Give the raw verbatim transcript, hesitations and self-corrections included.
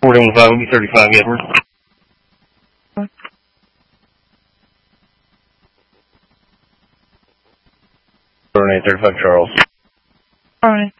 forty-one five, will be thirty-five, Edward. eight thirty-five, Charles. All right.